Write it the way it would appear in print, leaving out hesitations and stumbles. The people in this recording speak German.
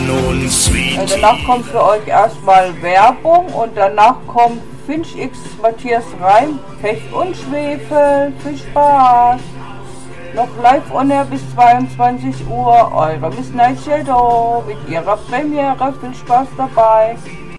Danach kommt für euch erstmal Werbung und danach kommt Finch X Matthias Reim, Pech und Schwefel. Viel Spaß! Noch live on air bis 22 Uhr. Eure Miss Nightshade mit ihrer Premiere. Viel Spaß dabei!